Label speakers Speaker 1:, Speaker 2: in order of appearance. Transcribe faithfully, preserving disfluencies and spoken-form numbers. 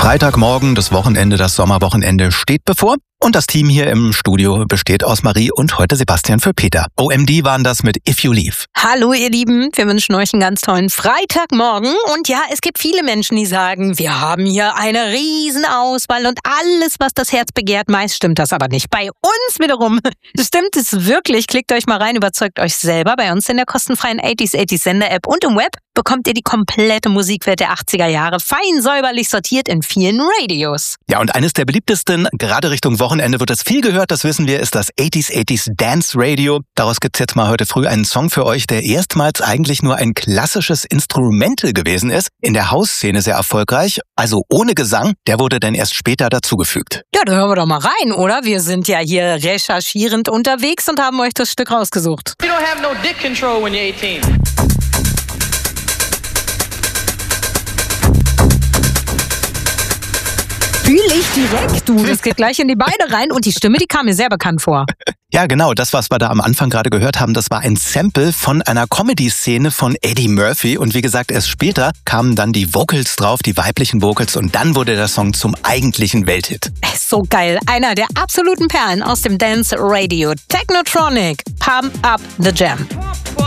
Speaker 1: Freitagmorgen, das Wochenende, das Sommerwochenende steht bevor. Und das Team hier im Studio besteht aus Marie und heute Sebastian für Peter. O M D waren das mit If You Leave.
Speaker 2: Hallo ihr Lieben, wir wünschen euch einen ganz tollen Freitagmorgen. Und ja, es gibt viele Menschen, die sagen, wir haben hier eine Riesenauswahl und alles, was das Herz begehrt. Meist stimmt das aber nicht. Bei uns wiederum stimmt es wirklich. Klickt euch mal rein, überzeugt euch selber. Bei uns in der kostenfreien achtziger achtziger Sender-App und im Web bekommt ihr die komplette Musikwelt der achtziger Jahre fein säuberlich sortiert in vielen Radios.
Speaker 1: Ja, und eines der beliebtesten, gerade Richtung Wochenende wird es viel gehört, das wissen wir, ist das achtziger achtziger Dance Radio. Daraus gibt's jetzt mal heute früh einen Song für euch, der erstmals eigentlich nur ein klassisches Instrumental gewesen ist. In der House-Szene sehr erfolgreich, also ohne Gesang, der wurde dann erst später dazugefügt.
Speaker 2: Ja, da hören wir doch mal rein, oder? Wir sind ja hier recherchierend unterwegs und haben euch das Stück rausgesucht.
Speaker 3: You don't have no dick control when you're eighteen.
Speaker 2: Fühl ich direkt, du. Das geht gleich in die Beine rein und die Stimme, die kam mir sehr bekannt vor.
Speaker 1: Ja, genau, das, was wir da am Anfang gerade gehört haben, das war ein Sample von einer Comedy-Szene von Eddie Murphy. Und wie gesagt, erst später kamen dann die Vocals drauf, die weiblichen Vocals. Und dann wurde der Song zum eigentlichen Welthit.
Speaker 2: So geil. Einer der absoluten Perlen aus dem Dance Radio. Technotronic. Pump up the Jam.